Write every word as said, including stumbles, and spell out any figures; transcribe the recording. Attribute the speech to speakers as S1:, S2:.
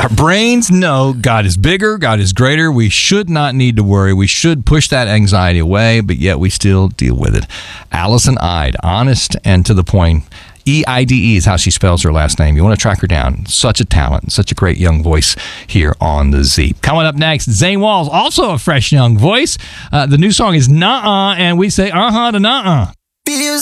S1: Our brains know God is bigger, God is greater. We should not need to worry. We should push that anxiety away, but yet we still deal with it. Allison Ide, honest and to the point. E I D E is how she spells her last name. You want to track her down. Such a talent, such a great young voice here on The Z. Coming up next, Zane Walls, also a fresh young voice. Uh, the new song is Nuh-Uh, and we say uh-huh to nuh-uh.
S2: Feels